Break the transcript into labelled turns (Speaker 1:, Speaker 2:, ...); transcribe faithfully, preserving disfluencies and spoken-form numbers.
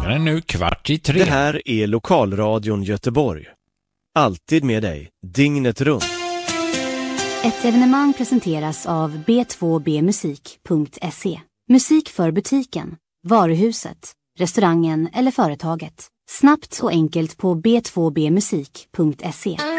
Speaker 1: Klockan är nu kvart i tre.
Speaker 2: Det här är Lokalradion Göteborg. Alltid med dig, dygnet runt.
Speaker 3: Ett evenemang presenteras av b två b musik punkt se. Musik för butiken, varuhuset, restaurangen eller företaget. Snabbt och enkelt på b två b musik punkt se.